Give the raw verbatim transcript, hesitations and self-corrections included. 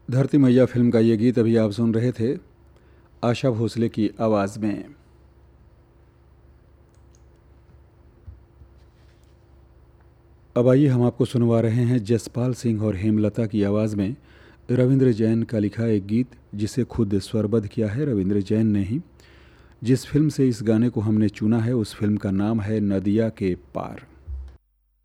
धरती मैया फिल्म का ये गीत अभी आप सुन रहे थे आशा भोसले की आवाज़ में। अब आइए हम आपको सुनवा रहे हैं जसपाल सिंह और हेमलता की आवाज़ में रविंद्र जैन का लिखा एक गीत जिसे खुद स्वरबद्ध किया है रविंद्र जैन ने ही। जिस फिल्म से इस गाने को हमने चुना है उस फिल्म का नाम है नदिया के पार।